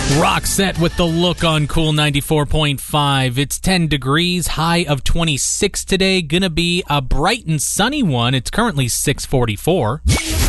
Rock set with the look on Cool 94.5. It's 10 degrees, high of 26 today. Gonna be a bright and sunny one. It's currently 6:44.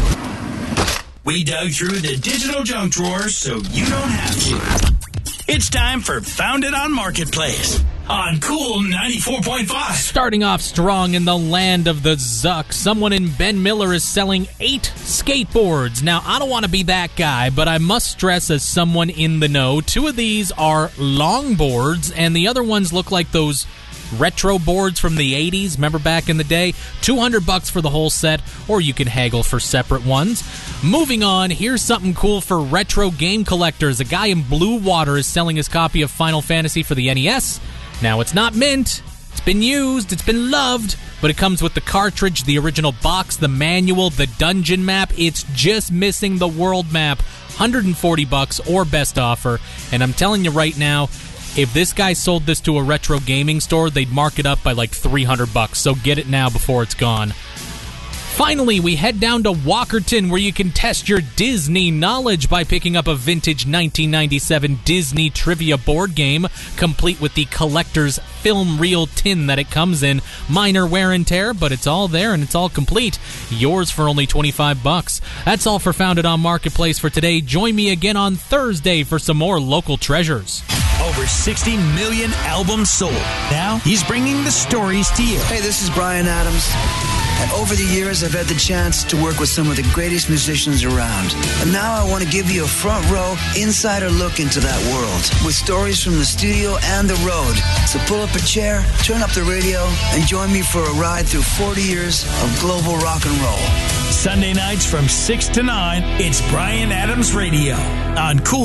We dug through the digital junk drawers so you don't have to. It's time for Found It on Marketplace on Cool 94.5. Starting off strong in the land of the Zuck, someone in Ben Miller is selling 8 skateboards. Now, I don't want to be that guy, but I must stress as someone in the know, 2 of these are longboards, and the other ones look like those retro boards from the 80s. Remember back in the day? $200 for the whole set, or you can haggle for separate ones. Moving on, here's something cool for retro game collectors. A guy in Blue Water is selling his copy of Final Fantasy for the NES. Now, it's not mint, it's been used, it's been loved, but it comes with the cartridge, the original box, the manual, the dungeon map. It's just missing the world map. $140 or best offer. And I'm telling you right now, if this guy sold this to a retro gaming store, they'd mark it up by like $300. So get it now before it's gone. Finally, we head down to Walkerton, where you can test your Disney knowledge by picking up a vintage 1997 Disney trivia board game, complete with the collector's film reel tin that it comes in. Minor wear and tear, but it's all there and it's all complete. Yours for only $25. That's all for Found It on Marketplace for today. Join me again on Thursday for some more local treasures. Over 60 million albums sold. Now, he's bringing the stories to you. Hey, this is Bryan Adams. And over the years, I've had the chance to work with some of the greatest musicians around. And now I want to give you a front row, insider look into that world with stories from the studio and the road. So pull up a chair, turn up the radio, and join me for a ride through 40 years of global rock and roll. Sunday nights from 6 to 9, it's Bryan Adams Radio on Cool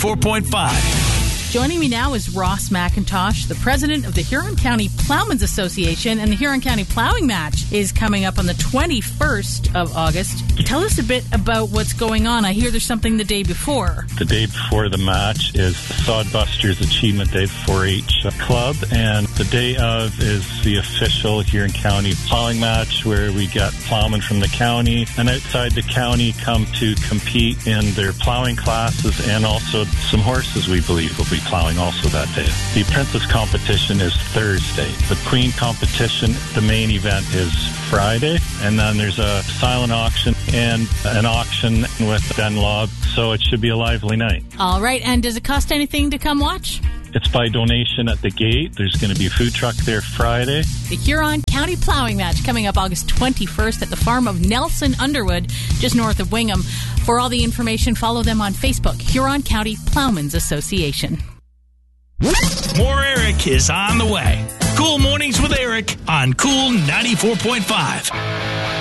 94.5. Joining me now is Ross McIntosh, the president of the Huron County Plowmen's Association, and the Huron County Plowing Match is coming up on the 21st of August. Tell us a bit about what's going on. I hear there's something the day before. The day before the match is the Sodbusters Achievement Day 4-H Club, and the day of is the official Huron County Plowing Match, where we get plowmen from the county and outside the county come to compete in their plowing classes, and also some horses we believe will be plowing also that day. The apprentice competition is Thursday. The Queen competition, the main event, is Friday, and then there's a silent auction and an auction with Ben Lobb, so it should be a lively night. All right, and does it cost anything to come watch? It's by donation at the gate. There's going to be a food truck there Friday. The Huron County Plowing Match coming up August 21st at the farm of Nelson Underwood, just north of Wingham. For all the information, follow them on Facebook, Huron County Plowmen's Association. More Eric is on the way. Cool Mornings with Eric on Cool 94.5.